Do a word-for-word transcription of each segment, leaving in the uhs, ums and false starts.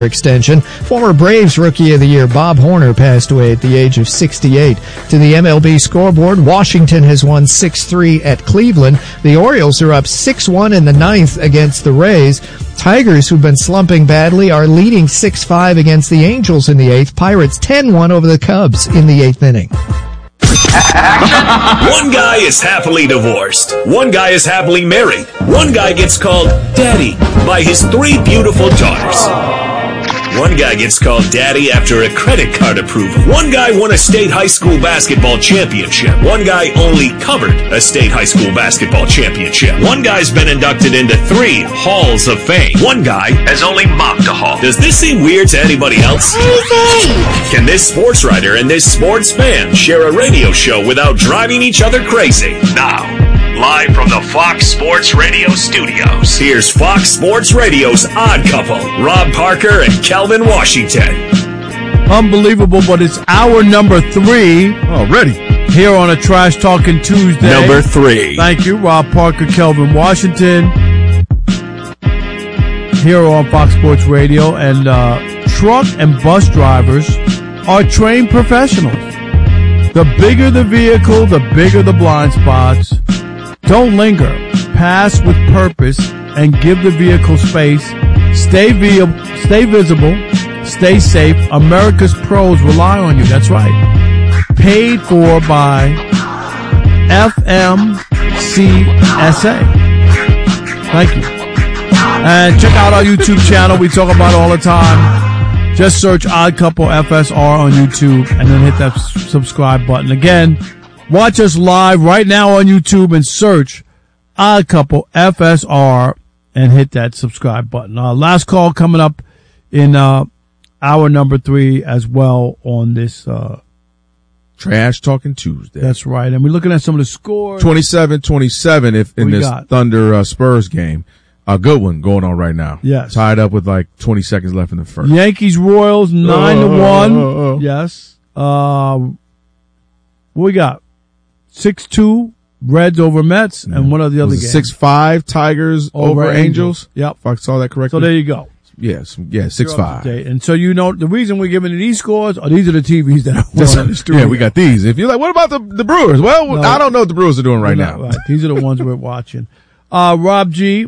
extension. Former Braves Rookie of the Year Bob Horner passed away at the age of sixty-eight. To the M L B scoreboard, Washington has won six three at Cleveland. The Orioles are up six one in the ninth against the Rays. Tigers, who've been slumping badly, are leading six five against the Angels in the eighth. Pirates ten one over the Cubs in the eighth inning. One guy is happily divorced. One guy is happily married. One guy gets called Daddy by his three beautiful daughters. One guy gets called Daddy after a credit card approval. One guy won a state high school basketball championship. One guy only covered a state high school basketball championship. One guy's been inducted into three halls of fame. One guy has only mopped a hall. Does this seem weird to anybody else? Can this sports writer and this sports fan share a radio show without driving each other crazy? Now, live from the Fox Sports Radio studios, here's Fox Sports Radio's Odd Couple, Rob Parker and Kelvin Washington. Unbelievable, but it's hour number three already here on a Trash Talking Tuesday. Number three. Thank you, Rob Parker, Kelvin Washington, here on Fox Sports Radio. And uh, truck and bus drivers are trained professionals. The bigger the vehicle, the bigger the blind spots. Don't linger. Pass with purpose and give the vehicle space. Stay vi- stay visible. Stay safe. America's pros rely on you. That's right. Paid for by F M C S A. Thank you. And check out our YouTube channel. We talk about it all the time. Just search Odd Couple F S R on YouTube and then hit that s- subscribe button. Again, watch us live right now on YouTube and search Odd Couple F S R and hit that subscribe button. Uh, last call coming up in uh, hour number three as well on this uh, Trash Talking Tuesday. That's right. And we're looking at some of the scores. twenty-seven twenty-seven if in We this got? Thunder uh, Spurs game. A good one going on right now. Yes. Tied up with like twenty seconds left in the first. Yankees Royals nine to one. Uh, uh, uh. Yes. Uh, what we got? six two Reds over Mets, and what are the other Was it games? six five Tigers over, Over Angels. Angels. Yep. If I saw that correctly. So there you go. Yes. Yeah, six You're up to five. date. And so you know the reason we're giving you these scores are these are the T Vs that are Just- on in the studio. yeah, we got these. If you're like, what about the the Brewers? Well, No. I don't know what the Brewers are doing right We're now. not- right. These are the ones we're watching. Uh, Rob G,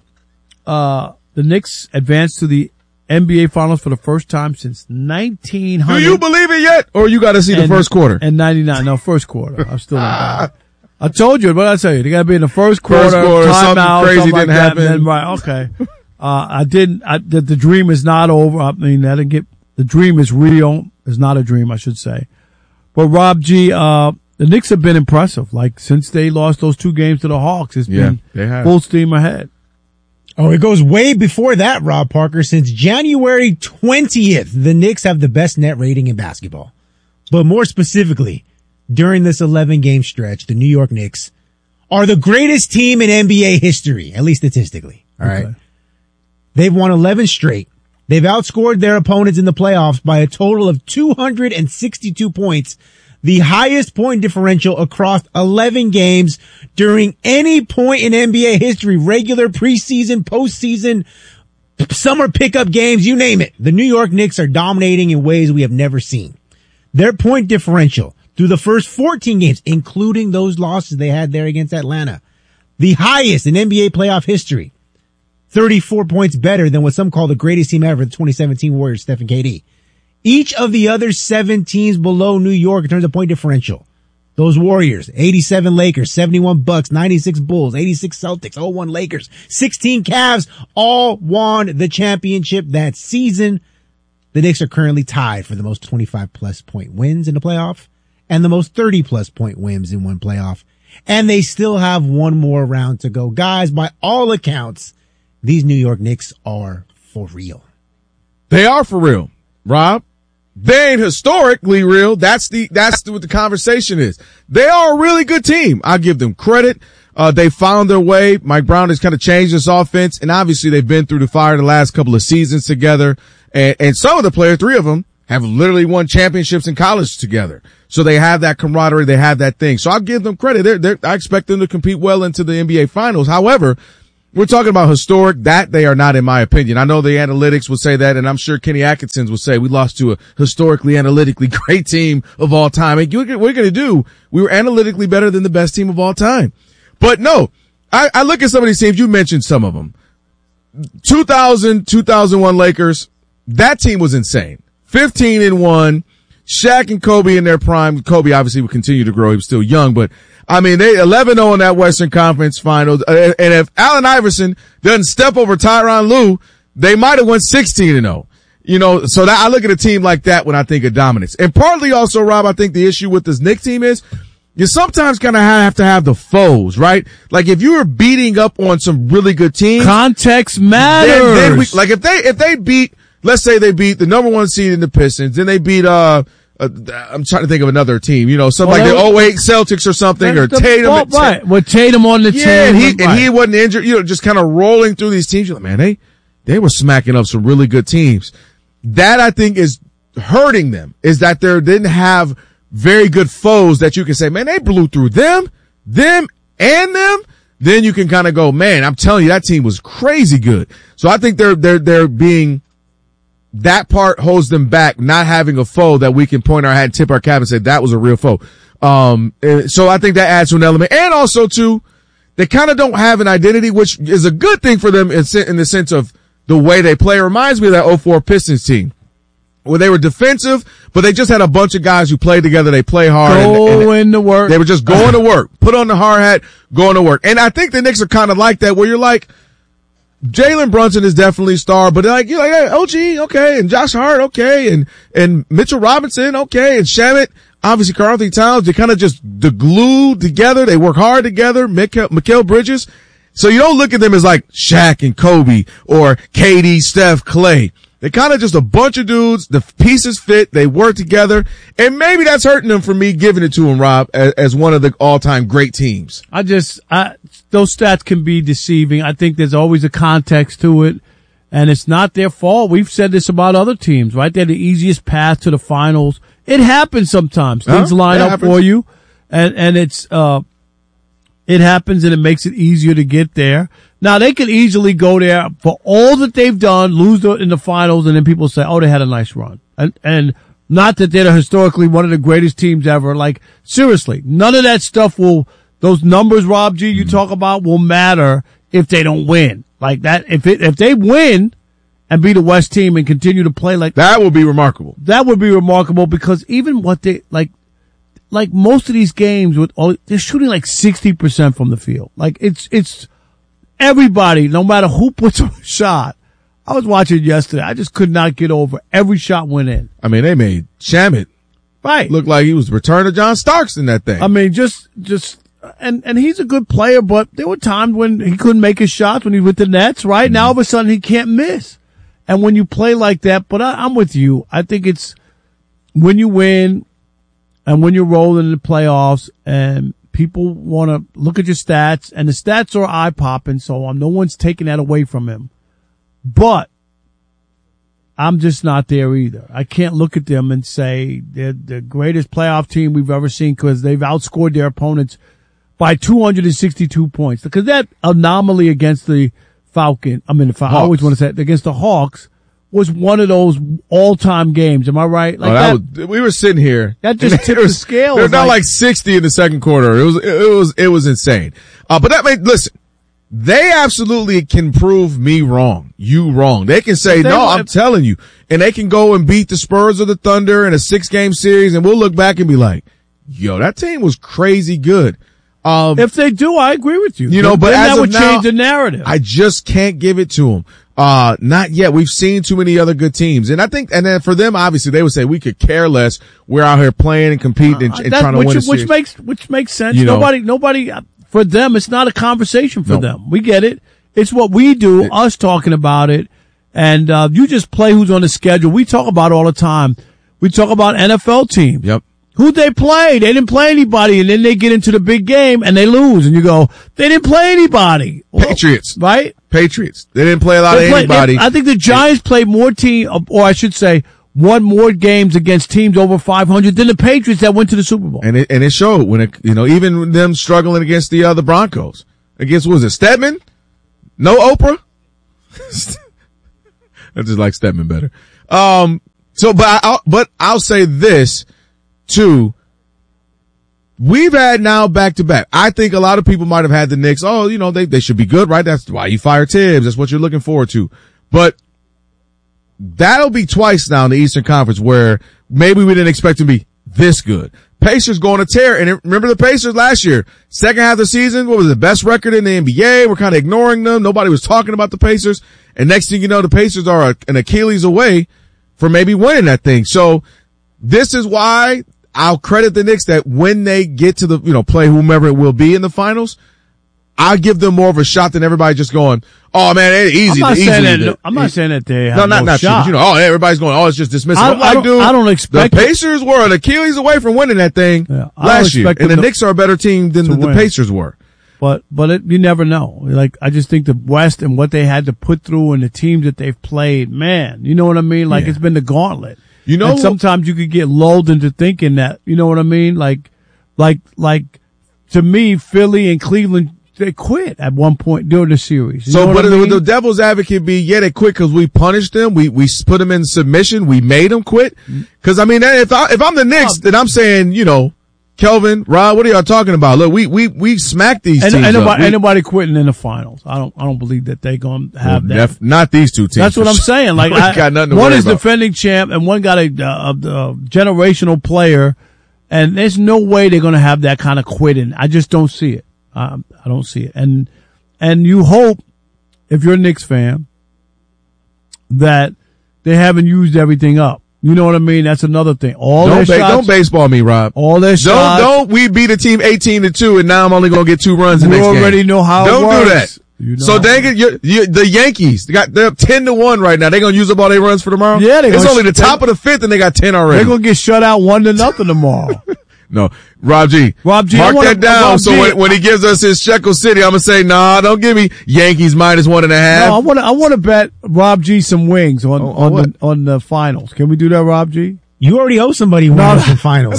uh, the Knicks advanced to the N B A Finals for the first time since nineteen hundred. Do you believe it yet? Or you got to see the and- first quarter? And ninety-nine. No, first quarter. I'm still not. I told you, what did I tell you? They got to be in the first quarter. First quarter, something timeout, crazy something like didn't that, happen. and then, right. Okay. Uh, I didn't, I, the, the dream is not over. I mean, I didn't get, the dream is real. It's not a dream, I should say. But Rob G, uh, the Knicks have been impressive. Like, since they lost those two games to the Hawks, it's Yeah, been they have. full steam ahead. Oh, it goes way before that, Rob Parker. Since January twentieth, the Knicks have the best net rating in basketball. But more specifically, during this eleven-game stretch, the New York Knicks are the greatest team in N B A history, at least statistically. All right. Okay. They've won eleven straight. They've outscored their opponents in the playoffs by a total of two hundred sixty-two points, the highest point differential across eleven games during any point in N B A history, regular, preseason, postseason, summer pickup games, you name it. The New York Knicks are dominating in ways we have never seen. Their point differential through the first fourteen games, including those losses they had there against Atlanta, the highest in N B A playoff history. thirty-four points better than what some call the greatest team ever, the twenty seventeen Warriors, Steph and K D. Each of the other seven teams below New York in terms of point differential. Those Warriors, eighty-seven Lakers, seventy-one Bucks, ninety-six Bulls, eighty-six Celtics, oh one Lakers, sixteen Cavs, all won the championship that season. The Knicks are currently tied for the most twenty-five plus point wins in the playoff and the most thirty plus point wins in one playoff. And they still have one more round to go. Guys, by all accounts, these New York Knicks are for real. They are for real, Rob. They ain't historically real. That's the, that's the, what the conversation is. They are a really good team. I give them credit. Uh, they found their way. Mike Brown has kind of changed this offense, and obviously they've been through the fire the last couple of seasons together. And, and some of the players, three of them, have literally won championships in college together. So they have that camaraderie. They have that thing. So I'll give them credit. They're, they're, I expect them to compete well into the N B A Finals. However, we're talking about historic. That they are not, in my opinion. I know the analytics will say that, and I'm sure Kenny Atkinson will say we lost to a historically, analytically great team of all time. And what we're going to do, we were analytically better than the best team of all time. But no, I, I look at some of these teams. You mentioned some of them. two thousand, two thousand one Lakers. That team was insane. fifteen and one. Shaq and Kobe in their prime. Kobe obviously would continue to grow. He was still young, but I mean, they eleven oh in that Western Conference Finals. And if Allen Iverson doesn't step over Tyronn Lue, they might have won sixteen and oh. You know, so that I look at a team like that when I think of dominance. And partly also, Rob, I think the issue with this Knicks team is you sometimes kind of have to have the foes, right? Like if you were beating up on some really good teams, context matters. Then, then we, like if they if they beat, let's say they beat the number one seed in the Pistons, then they beat uh. Uh, I'm trying to think of another team, you know, something well, like the oh eight Celtics or something, or the, Tatum. well, right, with Tatum on the yeah, team. And he, right. and he wasn't injured, you know, just kind of rolling through these teams. You're like, man, they, they were smacking up some really good teams. That I think is hurting them, is that they didn't have very good foes that you can say, man, they blew through them, them, and them. Then you can kind of go, man, I'm telling you, that team was crazy good. So I think they're, they're, they're being, that part holds them back, not having a foe that we can point our hat and tip our cap and say that was a real foe. Um, so I think that adds to an element. And also too, they kind of don't have an identity, which is a good thing for them in, in the sense of the way they play. It reminds me of that oh four Pistons team where they were defensive, but they just had a bunch of guys who played together. They play hard. Go into work. They were just going to work, put on the hard hat, going to work. And I think the Knicks are kind of like that, where you're like, Jalen Brunson is definitely a star, but like, you're like, hey, O G, okay, and Josh Hart, okay, and, and Mitchell Robinson, okay, and Shamet, obviously Karl Anthony Towns, they kind of just, the glue together, they work hard together, Mikal, Mikal Bridges. So you don't look at them as like Shaq and Kobe or K D, Steph, Clay. They're kind of just a bunch of dudes, the pieces fit, they work together, and maybe that's hurting them for me giving it to them, Rob, as, as one of the all-time great teams. I just, I, those stats can be deceiving. I think there's always a context to it, and it's not their fault. We've said this about other teams, right? They're the easiest path to the finals. It happens sometimes. Things huh? line That up happens. for you, and, and it's, uh, it happens and it makes it easier to get there. Now they could easily go there for all that they've done, lose the, in the finals, and then people say, oh, they had a nice run. And, and not that they're historically one of the greatest teams ever. Like, seriously, none of that stuff will, those numbers, Rob G, you talk about will matter if they don't win. Like that, if it, if they win and be the West team and continue to play like that, would be remarkable. That would be remarkable because even what they, like, like most of these games with all, they're shooting like sixty percent from the field. Like it's, it's everybody, no matter who puts a shot. I was watching yesterday. I just could not get over. Every shot went in. I mean, they made Shamet right look like he was the return of John Starks in that thing. I mean, just, just, and, and he's a good player, but there were times when he couldn't make his shots when he was with the Nets, right? Mm-hmm. Now all of a sudden he can't miss. And when you play like that, but I, I'm with you. I think it's when you win, and when you're rolling in the playoffs and people want to look at your stats, and the stats are eye-popping, so on. No one's taking that away from him. But I'm just not there either. I can't look at them and say they're the greatest playoff team we've ever seen because they've outscored their opponents by two hundred sixty-two points. Because that anomaly against the Falcon, I mean, the Fal- I always want to say it, against the Hawks, was one of those all-time games. Am I right? Like oh, that, that was, we were sitting here. That just tipped the scale. They're not like, like sixty in the second quarter. It was, it was, it was insane. Uh, but that made, listen, they absolutely can prove me wrong, you wrong. They can say, they no, I'm telling you. And they can go and beat the Spurs or the Thunder in a six-game series, and we'll look back and be like, yo, that team was crazy good. Um, if they do, I agree with you. You know, but then as that of would now, change the narrative. I just can't give it to them. Uh, not yet. We've seen too many other good teams. And I think, and then for them, obviously, they would say we could care less. We're out here playing and competing and, and uh, trying to which, win a which series. makes, which makes sense. You know, nobody, nobody, uh, for them, it's not a conversation for no. them. We get it. It's what we do, it, us talking about it. And, uh, you just play who's on the schedule. We talk about it all the time. We talk about N F L teams. Yep. Who'd they play? They didn't play anybody, and then they get into the big game and they lose, and you go, they didn't play anybody. Well, Patriots. Right? Patriots. They didn't play a lot they of play, anybody. They, I think the Giants played more team, or I should say, won more games against teams over five hundred than the Patriots that went to the Super Bowl. And it, and it showed when it, you know, even them struggling against the other uh, Broncos. Against, what was it, Stedman? No Oprah? I just like Stedman better. Um, so, but I, but I'll say this too. We've had now back to back. I think a lot of people might have had the Knicks. Oh, you know, they, they should be good, right? That's why you fire Tibbs. That's what you're looking forward to. But that'll be twice now in the Eastern Conference where maybe we didn't expect to be this good. Pacers going to tear. And remember the Pacers last year, second half of the season, what was the best record in the N B A? We're kind of ignoring them. Nobody was talking about the Pacers. And next thing you know, the Pacers are a, an Achilles away from maybe winning that thing. So this is why I'll credit the Knicks that when they get to the, you know, play whomever it will be in the finals, I'll give them more of a shot than everybody just going, oh man, it's easy. I'm not, easy saying, that, to, no, I'm not saying that they have no, no, not, not shot. You, you know, oh, everybody's going, oh, it's just dismissal. I, I'm I, like, don't, dude, I don't expect the Pacers were an Achilles away from winning that thing yeah, last year. And the to, Knicks are a better team than the, the Pacers were. But, but it, you never know. Like, I just think the West and what they had to put through and the teams that they've played, man, you know what I mean? Like, yeah. It's been the gauntlet. You know, and sometimes you could get lulled into thinking that, you know what I mean? Like, like, like, to me, Philly and Cleveland, they quit at one point during the series. You so, know but I mean? the devil's advocate be, yeah, they quit because we punished them. We, we put them in submission. We made them quit. Cause I mean, if I, if I'm the Knicks, then I'm saying, you know, Kelvin, Rob, what are y'all talking about? Look, we, we, we smacked these and, teams and up. nobody, We, ain't nobody quitting in the finals. I don't, I don't believe that they're going to have well, that. def- not these two teams. That's what I'm saying. Like, I, got nothing to one worry is about. defending champ and one got a, a, a generational player, and there's no way they're going to have that kind of quitting. I just don't see it. Um, I don't see it. And, and you hope, if you're a Knicks fan, that they haven't used everything up. You know what I mean? That's another thing. All don't, their ba- shots, don't baseball me, Rob. all their Don't, shots. don't we beat a team eighteen to two and now I'm only going to get two runs in the We next game. already know how it Don't do works. that. You know so how- dang it, you, you, the Yankees, they got, they're up ten to one right now. They're going to use up all their runs for tomorrow? Yeah, they're It's gonna- only the top they- of the fifth and they got ten already. They're going to get shut out one to nothing tomorrow. No, Rob G. Rob G, I Mark wanna- that down. Rob so G. when, when he gives us his Shekel City, I'm gonna say, nah, don't give me Yankees minus one and a half. No, I want to. I want to bet Rob G some wings on Oh, on what? the on the finals. Can we do that, Rob G? You already owe somebody one No. of the finals.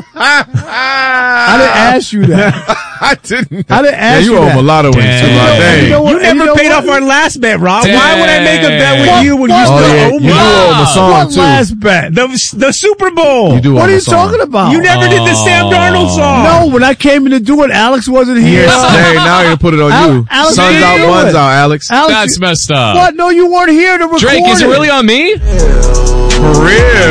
I didn't ask you that. I didn't. I didn't Yeah, ask you you owe that. him a lot of wings, too, Dang. Rob. Dang. You know what? You And never you know paid what? off our last bet, Rob. Why would I make a bet with What- you when what you the- still yeah, owe you me? do owe him a song, What too. last bet? The, the Super Bowl. You do What owe are him you a song. talking about? You never did the Sam Darnold song. No, when I came in to do it, Alex wasn't here. Hey, now you're gonna put it on Al- you. Alex Sun's didn't out, do buns it. out, Alex. Alex, That's messed up. what? No, you weren't here to record Drake, is it really on me? For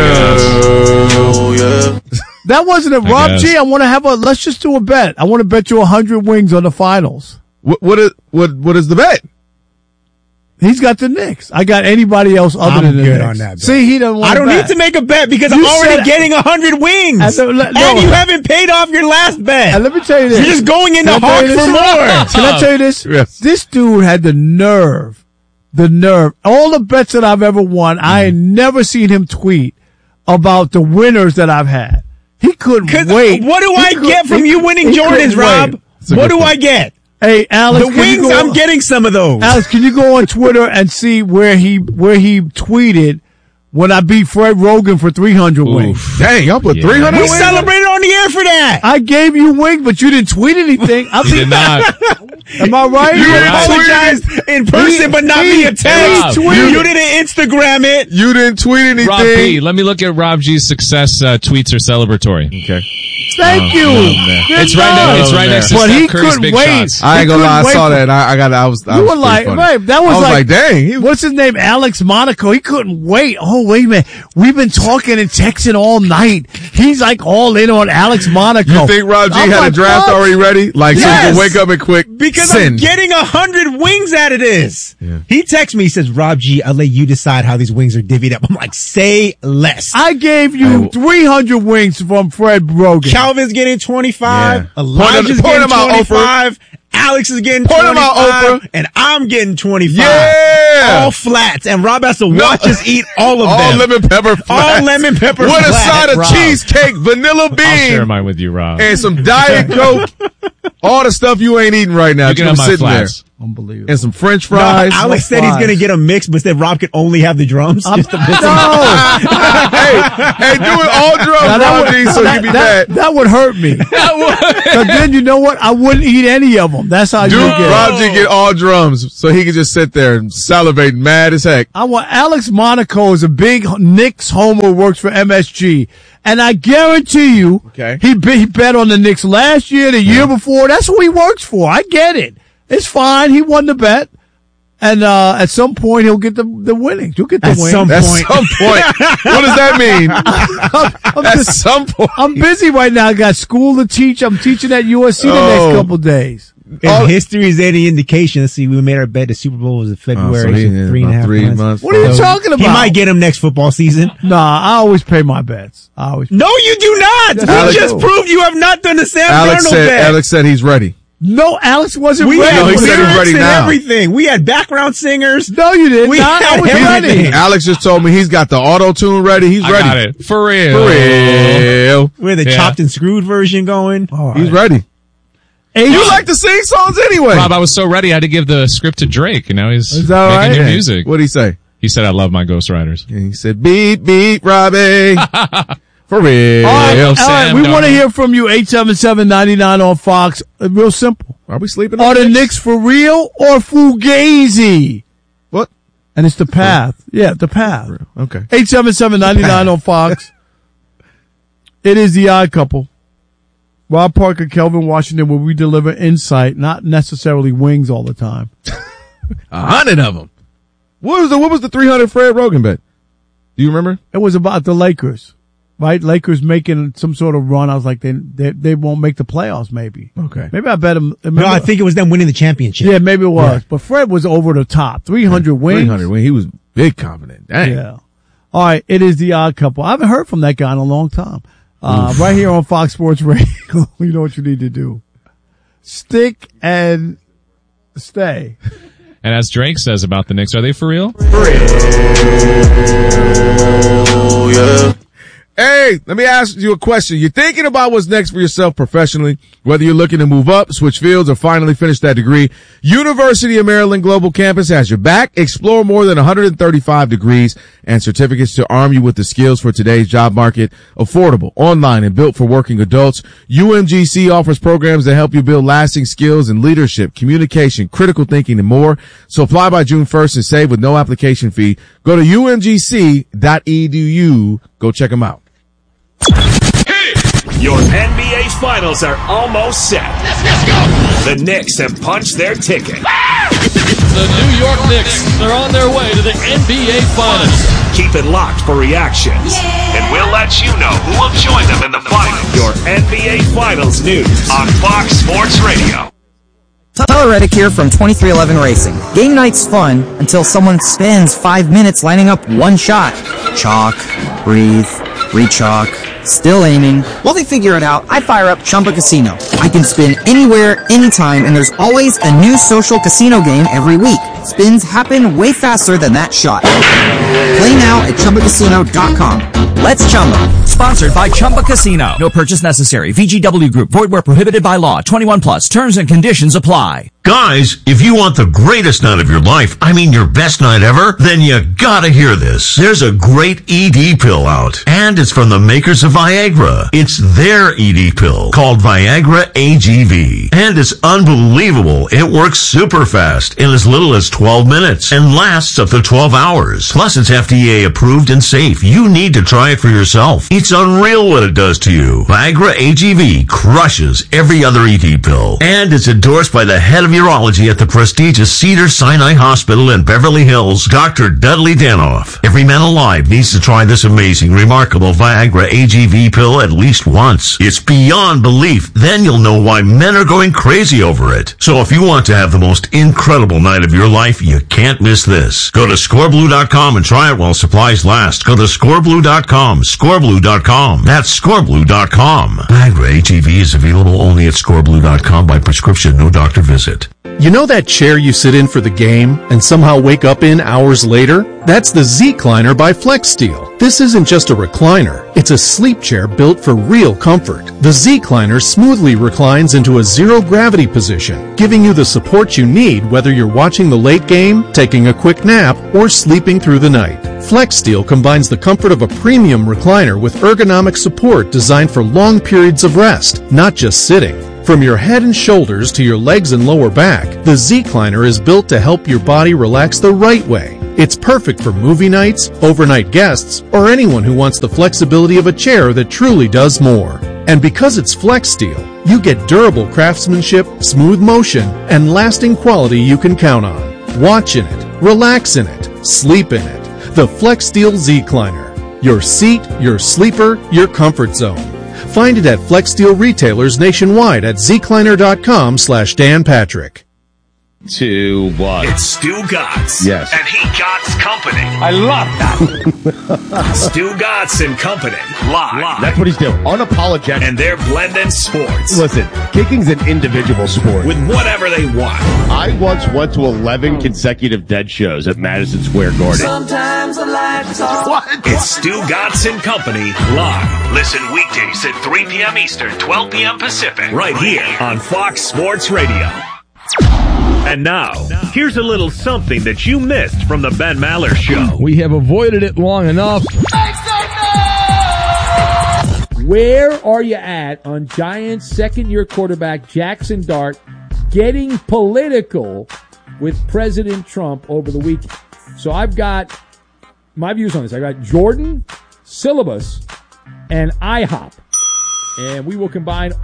real. That wasn't it, I Rob guess. G. I want to have a. Let's just do a bet. I want to bet you a hundred wings on the finals. What, what is, what, what is the bet? He's got the Knicks. I got anybody else other I'm than the good Knicks. on that bet. See, he doesn't want I don't bet. need to make a bet because You I'm already said- getting a hundred wings. I don't- no. And you haven't paid off your last bet. And let me tell you this. You're just going into Can I tell hawk you for this? more. Can I tell you this? Yes. This dude had the nerve, the nerve. All the bets that I've ever won, I ain't never seen him tweet about the winners that I've had. He couldn't 'Cause wait. what do He I could- get from he- you winning he Jordans, couldn't Rob? wait. a What good do point. I get? Hey, Alex, The can you wings, go- I'm getting some of those. Alex, can you go on Twitter and see where he where he tweeted when I beat Fred Rogan for three hundred wings? Dang, y'all put Yeah. three hundred We wings? celebrated on the air for that. I gave you wings, but you didn't tweet anything. I You think did not. Am I right? You Right. apologized in person, but not he- via text. he You, tweeted. didn't Instagram it. You didn't tweet anything. Rob B, let me look at Rob G's success uh, tweets are celebratory. Okay. Thank you. They're It's right not. there. It's right next to But he Steph Curry's couldn't big wait. shots. I ain't He gonna lie, couldn't I wait saw for- that and I, I got, I was, I You was were pretty like, funny. right, that was I was like, like, dang. He was, what's his name? Alex Monaco. He couldn't wait. Oh, wait a minute. We've been talking and texting all night. He's like all in on Alex Monaco. you think Rob G I'm had like, a draft what? already ready? Like, so Yes. you can wake up and quick Because send. I'm getting a hundred wings out of this. He texts me, he says, Rob G, I'll let you decide how these wings are divvied up. I'm like, say less. I gave you three hundred wings from Fred Rogan. Calvin's getting twenty-five. Yeah. Elijah's Point getting him out, Oprah. twenty-five. Alex is getting Point him out, twenty-five. Oprah. And I'm getting twenty-five. Yeah. All flats. And Rob has to watch us eat all of All them. lemon pepper flats. All lemon pepper With a flats, side of Rob. cheesecake, vanilla I'll share bean, mine with you, Rob. and some Diet Coke. All the stuff you ain't eating right now. You can Just have my sitting there. flats. Unbelievable. And some French No, fries. Alex said he's fries. going to get a mix, but said Rob could only have the drums. I'm- Just a bit of- no. Hey, hey, do it all drums, Rob G, so you be that, mad. that would hurt me. Because then you know what? I wouldn't eat any of them. That's how Dude, you get. Rob G get all drums so he can just sit there and salivate mad as heck. I want Alex Monaco is a big Knicks homer, works for M S G. And I guarantee you, Okay. he, be, he bet on the Knicks last year, the year before. That's who he works for. I get it. It's fine. He won the bet. And uh at some point, he'll get the the winnings. You'll get the At win. some At point. some point. What does that mean? I'm, At just- some point. I'm busy right now. I got school to teach. I'm teaching at U S C the Oh. next couple days. If Oh. history is any indication, let's see, we made our bet. The Super Bowl was in February, Oh, so he- so three and a about half three months. months. What are you So talking about? He might get him next football season. Nah, I always pay my bets. I always. No, you do not. We Alex- just proved you have not done the Sam Alex Darnold said, bet. Alex said he's ready. No, Alex wasn't we ready. had No, he said he's lyrics ready and now. everything. We had background singers. No, you didn't. We Nah, I had was everything. ready. Alex just told me he's got the auto tune ready. He's I ready. got it. For real. For real. We had the Yeah. chopped and screwed version going. He's ready. Hey, You like to sing songs anyway. Rob, I was so ready I had to give the script to Drake, and now he's Is that making right? new music. What'd he say? He said, I love my Ghost Riders. And he said, beat, beat, Robbie. For real. all right, all right, Sam we want to Darnold. hear from you. eight seven seven, nine nine on Fox. Uh, Real simple. Are we sleeping Are on the Knicks? Knicks for real or fugazi? What? And it's the path. Yeah, the path. Okay. eight seven seven, nine nine on Fox. It is the Odd Couple. Rob Parker, Kelvin Washington, where we deliver insight, not necessarily wings all the time. A hundred of them. What was the, what was the three hundred Fred Rogan bet? Do you remember? It was about the Lakers, right? Lakers making some sort of run. I was like, they they, they won't make the playoffs, maybe. Okay. Maybe I bet them. No, I think it was them winning the championship. Yeah, maybe it was. But Fred was over the top. three hundred wins. three hundred win. He was big confident. Dang. Yeah. All right. It is the Odd Couple. I haven't heard from that guy in a long time. Uh, right here on Fox Sports Radio. You know what you need to do. Stick and stay. And as Drake says about the Knicks, are they for real? Hey, let me ask you a question. You're thinking about what's next for yourself professionally, whether you're looking to move up, switch fields, or finally finish that degree. University of Maryland Global Campus has your back. Explore more than one hundred thirty-five degrees and certificates to arm you with the skills for today's job market. Affordable, online, and built for working adults. U M G C offers programs that help you build lasting skills in leadership, communication, critical thinking, and more. So apply by June first and save with no application fee. Go to U M G C dot E D U. Go check them out. Your N B A Finals are almost set. Let's, let's go. The Knicks have punched their ticket. The New York Knicks are on their way to the N B A Finals. Keep it locked for reactions, and we'll let you know who will join them in the finals. Your N B A Finals news on Fox Sports Radio. Tyler Reddick here from twenty-three eleven Racing. Game night's fun until someone spends five minutes lining up one shot. Chalk, breathe, re-chalk, still aiming. While they figure it out, I fire up Chumba Casino. I can spin anywhere, anytime, and there's always a new social casino game every week. Spins happen way faster than that shot. Play now at Chumba Casino dot com. Let's Chumba. Sponsored by Chumba Casino. No purchase necessary. V G W Group. Void where prohibited by law. twenty-one plus. Terms and conditions apply. Guys, if you want the greatest night of your life, I mean your best night ever, then you gotta hear this. There's a great E D pill out, and it's from the makers of Viagra. It's their E D pill called Viagra A G V, and it's unbelievable. It works super fast in as little as twelve minutes and lasts up to twelve hours. Plus, it's F D A approved and safe. You need to try it for yourself. It's unreal what it does to you. Viagra A G V crushes every other E D pill, and it's endorsed by the head of urology at the prestigious Cedars-Sinai Hospital in Beverly Hills, Doctor Dudley Danoff. Every man alive needs to try this amazing, remarkable Viagra A G V pill at least once. It's beyond belief. Then you'll know why men are going crazy over it. So if you want to have the most incredible night of your life, you can't miss this. Go to score blue dot com and try it while supplies last. Go to score blue dot com, score blue dot com. That's score blue dot com. Viagra A G V is available only at score blue dot com by prescription, no doctor visit. You know that chair you sit in for the game and somehow wake up in hours later? That's the Z-Cliner by FlexSteel. This isn't just a recliner. It's a sleep chair built for real comfort. The Z-Cliner smoothly reclines into a zero-gravity position, giving you the support you need whether you're watching the late game, taking a quick nap, or sleeping through the night. FlexSteel combines the comfort of a premium recliner with ergonomic support designed for long periods of rest, not just sitting. From your head and shoulders to your legs and lower back, the Z-Cliner is built to help your body relax the right way. It's perfect for movie nights, overnight guests, or anyone who wants the flexibility of a chair that truly does more. And because it's FlexSteel, you get durable craftsmanship, smooth motion, and lasting quality you can count on. Watch in it, relax in it, sleep in it. The FlexSteel Z-Cliner. Your seat, your sleeper, your comfort zone. Find it at FlexSteel retailers nationwide at zcliner.com slash Dan Patrick. To what? It's Stu Gotts. Yes. And he Gotts Company. I love that. Stu Gotts and Company. Live. Live. That's what he's doing. Unapologetic. And they're blending sports. Listen, kicking's an individual sport. With whatever they want. I once went to eleven consecutive dead shows at Madison Square Garden. Sometimes I like to talk. What? It's Stu Gotts and Company. Live. Listen weekdays at three p.m. Eastern, twelve p.m. Pacific. Right here on Fox Sports Radio. And now, here's a little something that you missed from the Ben Maller Show. We have avoided it long enough. Where are you at on Giants second-year quarterback Jackson Dart getting political with President Trump over the weekend? So I've got my views on this. I got Jordan, Syllabus, and IHOP. And we will combine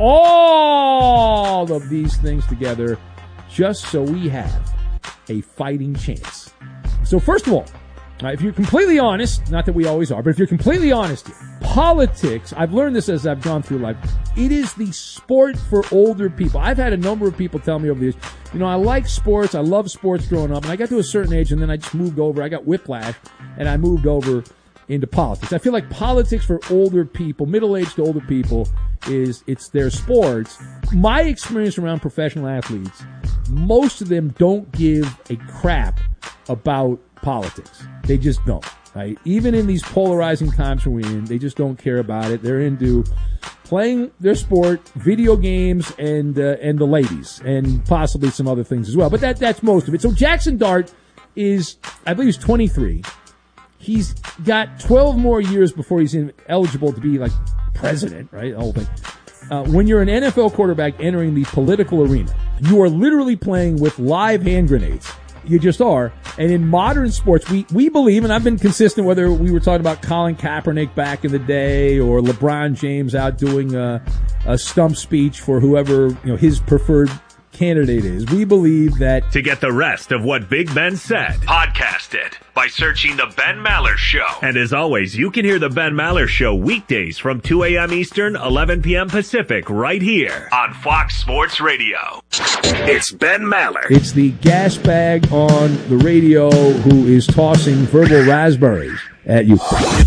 all of these things together just so we have a fighting chance. So first of all, uh, if you're completely honest, not that we always are, but if you're completely honest here, politics, I've learned this as I've gone through life, it is the sport for older people. I've had a number of people tell me over the years, you know, I like sports, I love sports growing up, and I got to a certain age and then I just moved over, I got whiplash, and I moved over into politics. I feel like politics for older people, middle-aged to older people, is it's their sports. My experience around professional athletes, most of them don't give a crap about politics. They just don't, right? Even in these polarizing times we're in, they just don't care about it. They're into playing their sport, video games, and uh, and the ladies, and possibly some other things as well. But that that's most of it. So Jackson Dart is, I believe he's twenty-three. He's got twelve more years before he's in, eligible to be like president, right? The whole thing. Uh, when you're an N F L quarterback entering the political arena, you are literally playing with live hand grenades. You just are. And in modern sports, we, we believe, and I've been consistent whether we were talking about Colin Kaepernick back in the day or LeBron James out doing a, a stump speech for whoever, you know, his preferred candidate is. We believe that to get the rest of what Big Ben said, podcast it by searching The Ben Maller Show. And as always, you can hear The Ben Maller Show weekdays from two a.m. Eastern, eleven p.m. Pacific, right here on Fox Sports Radio. It's Ben Maller. It's the gas bag on the radio who is tossing verbal raspberries at you.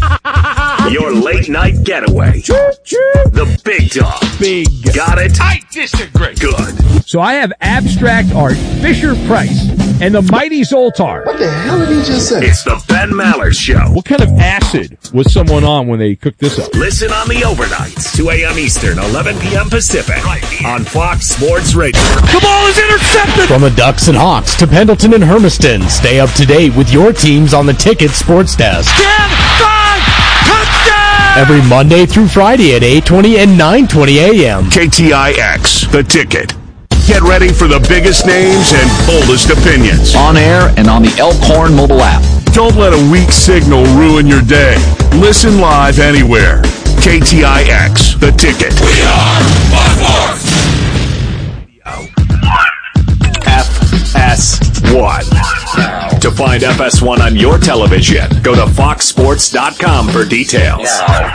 Your late night getaway. The big dog. Big. Got it? I disagree. Good. So I have Abstract Art, Fisher Price, and the Mighty Zoltar. What the hell did he just say? It's the Ben Maller Show. What kind of acid was someone on when they cooked this up? Listen on the overnights, two a.m. Eastern, eleven p.m. Pacific, right here on Fox Sports Radio. The ball is intercepted! From the Ducks and Hawks to Pendleton and Hermiston, stay up to date with your teams on the Ticket Sports Desk. ten, five, touchdown! Every Monday through Friday at eight twenty and nine twenty a.m. K T I X, The Ticket. Get ready for the biggest names and boldest opinions. On air and on the Elkhorn mobile app. Don't let a weak signal ruin your day. Listen live anywhere. K T I X, The Ticket. We are F S one. To find F S one on your television, go to fox sports dot com for details.